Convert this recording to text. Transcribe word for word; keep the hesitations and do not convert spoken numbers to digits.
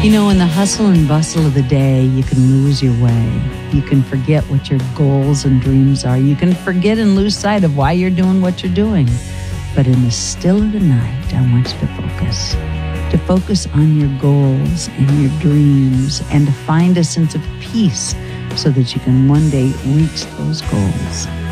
You know, in the hustle and bustle of the day, you can lose your way. You can forget what your goals and dreams are. You can forget and lose sight of why you're doing what you're doing. But in the still of the night, I want you to focus. To focus on your goals and your dreams and to find a sense of peace so that you can one day reach those goals.